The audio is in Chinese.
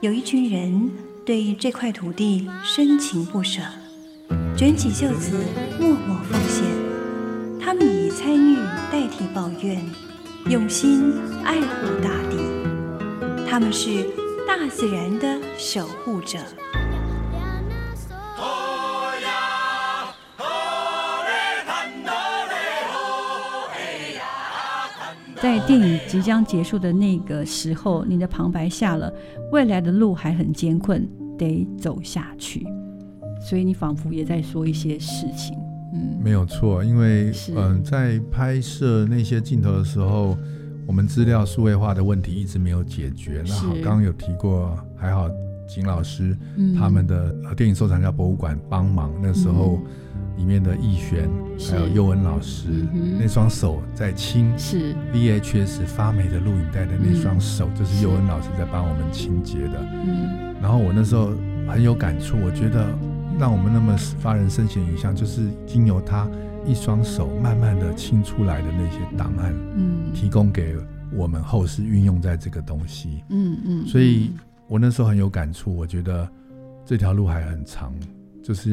有一群人对这块土地深情不舍，卷起袖子默默奉献。他们以参与代替抱怨，用心爱护大地。他们是大自然的守护者。 在电影即将结束的那个时候，你的旁白下了未来的路还很艰困，得走下去，所以你仿佛也在说一些事情。 没有错，因为在拍摄那些镜头的时候，我们资料数位化的问题一直没有解决。那好，刚刚有提过，还好景老师他们的电影收藏家博物馆帮忙，那时候里面的逸璇还有佑恩老师，那双手在清 VHS 发霉的录影带的那双手，就是佑恩老师在帮我们清洁的。然后我那时候很有感触，我觉得让我们那么发人深省的影像，就是经由他一双手慢慢的清出来的那些档案，提供给我们后世运用在这个东西。所以我那时候很有感触，我觉得这条路还很长，就是